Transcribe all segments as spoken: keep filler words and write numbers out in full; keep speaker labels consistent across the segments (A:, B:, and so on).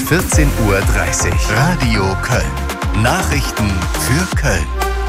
A: vierzehn Uhr dreißig. Radio Köln. Nachrichten für Köln.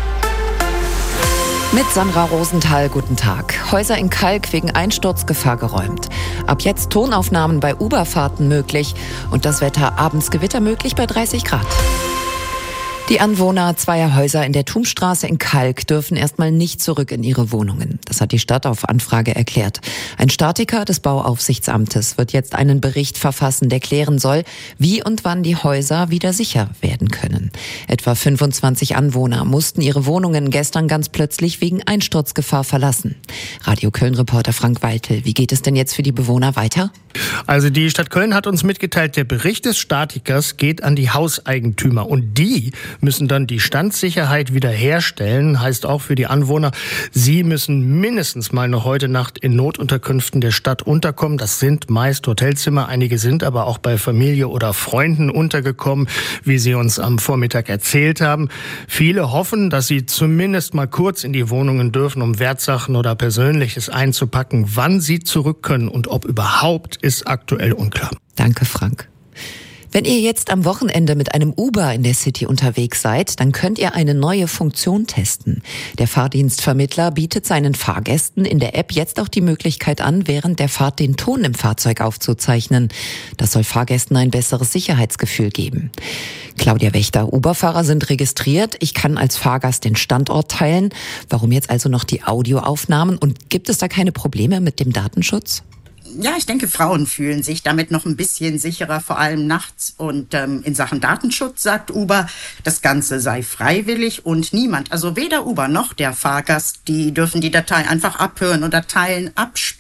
B: Mit Sandra Rosenthal, guten Tag. Häuser in Kalk wegen Einsturzgefahr geräumt. Ab jetzt Tonaufnahmen bei Uberfahrten möglich und das Wetter abends Gewitter möglich bei dreißig Grad. Die Anwohner zweier Häuser in der Thumstraße in Kalk dürfen erstmal nicht zurück in ihre Wohnungen. Das hat die Stadt auf Anfrage erklärt. Ein Statiker des Bauaufsichtsamtes wird jetzt einen Bericht verfassen, der klären soll, wie und wann die Häuser wieder sicher werden können. Etwa fünfundzwanzig Anwohner mussten ihre Wohnungen gestern ganz plötzlich wegen Einsturzgefahr verlassen. Radio Köln-Reporter Frank Waltel, wie geht es denn jetzt für die Bewohner weiter?
C: Also die Stadt Köln hat uns mitgeteilt, der Bericht des Statikers geht an die Hauseigentümer und die müssen dann die Standsicherheit wiederherstellen, heißt auch für die Anwohner, sie müssen mindestens mal noch heute Nacht in Notunterkünften der Stadt unterkommen. Das sind meist Hotelzimmer, einige sind aber auch bei Familie oder Freunden untergekommen, wie sie uns am Vormittag erzählt haben. Viele hoffen, dass sie zumindest mal kurz in die Wohnungen dürfen, um Wertsachen oder Persönliches einzupacken. Wann sie zurück können und ob überhaupt, ist aktuell unklar.
B: Danke, Frank. Wenn ihr jetzt am Wochenende mit einem Uber in der City unterwegs seid, dann könnt ihr eine neue Funktion testen. Der Fahrdienstvermittler bietet seinen Fahrgästen in der App jetzt auch die Möglichkeit an, während der Fahrt den Ton im Fahrzeug aufzuzeichnen. Das soll Fahrgästen ein besseres Sicherheitsgefühl geben. Claudia Wächter, Uber-Fahrer sind registriert. Ich kann als Fahrgast den Standort teilen. Warum jetzt also noch die Audioaufnahmen? Und gibt es da keine Probleme mit dem Datenschutz?
D: Ja, ich denke, Frauen fühlen sich damit noch ein bisschen sicherer, vor allem nachts. Und ähm, in Sachen Datenschutz sagt Uber, das Ganze sei freiwillig und niemand, also weder Uber noch der Fahrgast, die dürfen die Datei einfach abhören oder teilen, abspielen.